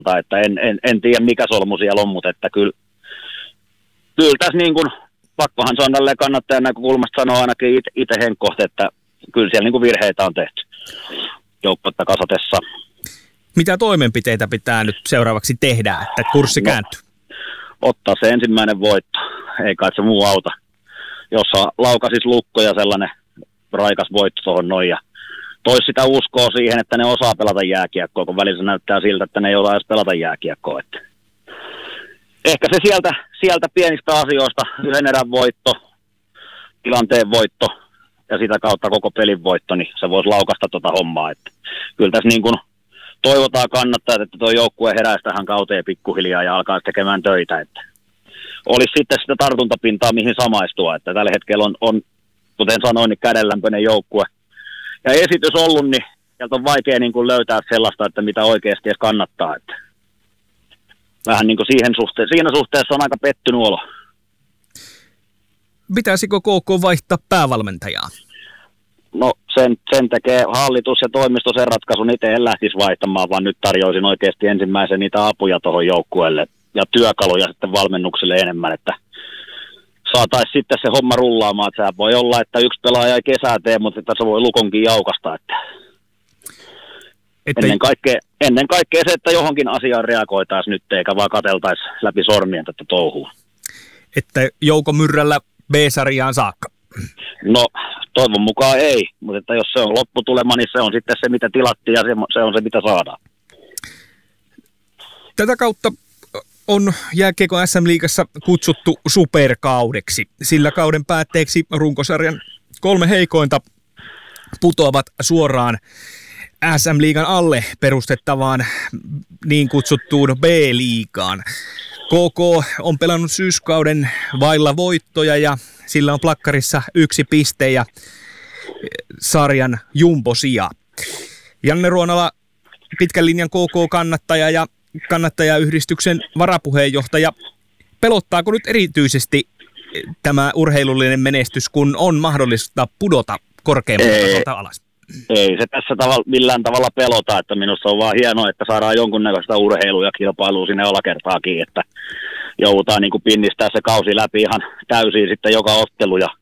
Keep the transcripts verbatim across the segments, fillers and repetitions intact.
että en, en, en tiedä mikä solmu siellä on, mutta että kyllä, kyllä tässä niin kuin, pakkohan se on tälleen kannattajan näkökulmasta sanoa ainakin itse Henkko, että kyllä siellä niin kuin virheitä on tehty joukkuetta kasatessa. Mitä toimenpiteitä pitää nyt seuraavaksi tehdä, että kurssi no, kääntyy? Ottaa se ensimmäinen voitto, ei kai se muu auta. Jos laukasis lukko ja sellainen raikas voitto tuohon noin ja toisi sitä uskoa siihen, että ne osaa pelata jääkiekkoa, kun välillä se näyttää siltä, että ne ei osaa edes pelata jääkiekkoa. Että ehkä se sieltä, sieltä pienistä asioista, yhden erän voitto, tilanteen voitto ja sitä kautta koko pelin voitto, niin se voisi laukasta tuota hommaa. Että kyllä tässä niin kuin toivotaan kannattaa, että tuo joukkue heräisi tähän kauteen pikkuhiljaa ja alkaa tekemään töitä. Että olisi sitten sitä tartuntapintaa, mihin samaistua. Että tällä hetkellä on, on kuten sanoin, niin kädenlämpöinen joukkue. Ja esitys ollut, niin sieltä on vaikea niin kuin löytää sellaista, että mitä oikeasti edes kannattaa. Että vähän niin kuin siihen suhte- siinä suhteessa on aika pettynyt olo. Pitäisikö K K vaihtaa päävalmentajaa? No sen, sen tekee hallitus ja toimisto sen ratkaisun. Itse en lähtisi vaihtamaan, vaan nyt tarjoisin oikeasti ensimmäisen niitä apuja tuohon joukkueelle ja työkaluja sitten valmennukselle enemmän, että saataisiin sitten se homma rullaamaan. Että sehän voi olla, että yksi pelaaja ei kesää tee, mutta että se voi Lukonkin jaukasta. Että että ennen, kaikkea, ennen kaikkea se, että johonkin asiaan reagoitaisiin nyt, eikä vaan katseltaisi läpi sormien tätä touhua. Että Jouko Myrrällä B-sarjaan saakka? No toivon mukaan ei, mutta että jos se on lopputulema, niin se on sitten se, mitä tilattiin ja se on se, mitä saadaan. Tätä kautta on jääkiekon S M-liigassa kutsuttu superkaudeksi. Sillä kauden päätteeksi runkosarjan kolme heikointa putoavat suoraan S M-liigan alle perustettavaan niin kutsuttuun B-liigaan. K K on pelannut syyskauden vailla voittoja ja sillä on plakkarissa yksi piste ja sarjan jumbosija. Janne Ruonala, pitkän linjan K K-kannattaja ja kannattajayhdistyksen varapuheenjohtaja. Pelottaako nyt erityisesti tämä urheilullinen menestys, kun on mahdollista pudota korkeammalta tasolta alas? Ei se tässä tavalla, millään tavalla pelota, että minusta on vaan hienoa, että saadaan jonkunnäköistä urheilua ja kilpailua sinne alakertaakin, että joudutaan niin kuin pinnistää se kausi läpi ihan täysin sitten joka ottelu ja,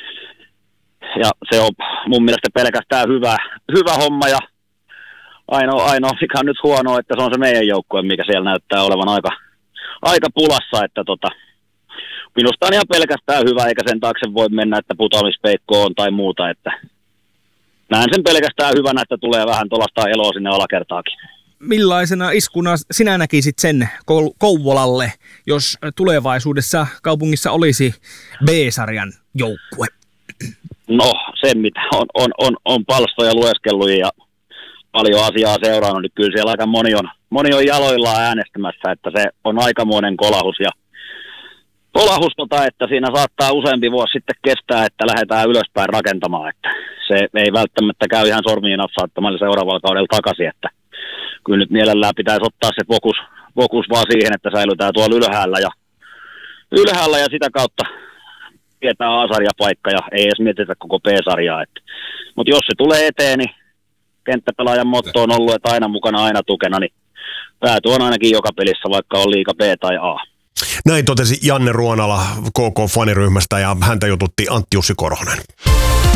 ja se on mun mielestä pelkästään hyvä, hyvä homma ja ainoa, ainoa mikä on nyt huono, että se on se meidän joukkue, mikä siellä näyttää olevan aika, aika pulassa, että tota, minusta on ihan pelkästään hyvä, eikä sen taakse voi mennä, että putoamispeikko on tai muuta, että näen sen pelkästään hyvänä, että tulee vähän tuollaista eloa sinne alakertaakin. Millaisena iskuna sinä näkisit sen Kouvolalle, jos tulevaisuudessa kaupungissa olisi B-sarjan joukkue? No se, mitä on, on, on, on palstoja lueskellut ja paljon asiaa seurannut, niin kyllä siellä aika moni on, moni on jaloillaan äänestämässä, että se on aikamoinen kolahus ja kolahus, tota, että siinä saattaa useampi vuosi sitten kestää, että lähdetään ylöspäin rakentamaan, että se ei välttämättä käy ihan sormiin napsaattamalla seuraavalla kaudella takaisin, että kyllä nyt mielellään pitäisi ottaa se fokus, fokus vaan siihen, että säilytään tuolla ylhäällä ja, ylhäällä ja sitä kautta pidetään A-sarjapaikka ja ei edes mietitä koko B-sarjaa. Mutta jos se tulee eteen, niin kenttäpelaajan motto on ollut, että aina mukana, aina tukena, niin pääty on ainakin joka pelissä, vaikka on liiga B tai A. Näin totesi Janne Ruonala K K-faniryhmästä ja häntä jututti Antti Jussi Korhonen.